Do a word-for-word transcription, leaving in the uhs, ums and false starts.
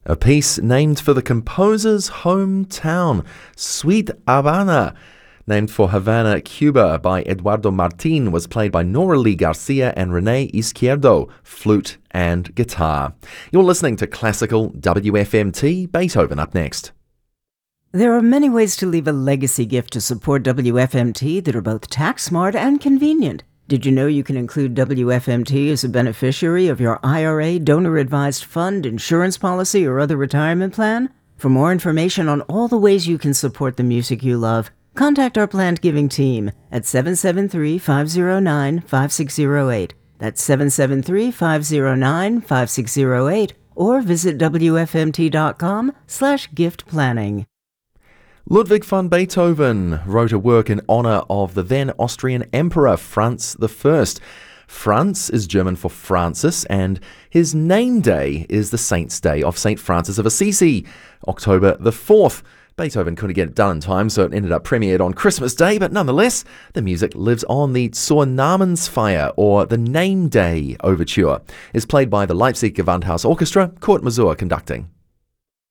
A piece named for the composer's hometown, Sweet Havana, named for Havana, Cuba, by Eduardo Martin, was played by Nora Lee Garcia and Renee Izquierdo, flute and guitar. You're listening to Classical W F M T, Beethoven up next. There are many ways to leave a legacy gift to support W F M T that are both tax-smart and convenient. Did you know you can include W F M T as a beneficiary of your I R A, donor-advised fund, insurance policy, or other retirement plan? For more information on all the ways you can support the music you love, contact our planned giving team at seven seven three, five zero nine, five six zero eight. That's seven seven three, five zero nine, five six zero eight, or visit W F M T dot com slash gift planning. Ludwig van Beethoven wrote a work in honor of the then Austrian Emperor Franz the First. Franz is German for Francis, and his name day is the Saint's Day of Saint Francis of Assisi, October the fourth. Beethoven couldn't get it done in time, so it ended up premiered on Christmas Day, but nonetheless, the music lives on. The Zur Namensfeier, or the Name Day Overture, is played by the Leipzig Gewandhaus Orchestra, Kurt Masur conducting.